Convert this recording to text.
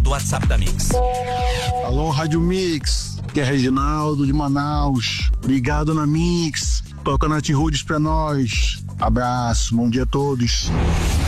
do WhatsApp da Mix. Alô, Rádio Mix, que é Reginaldo de Manaus. Obrigado na Mix. Toca Nath Roots pra nós. Abraço, bom dia a todos.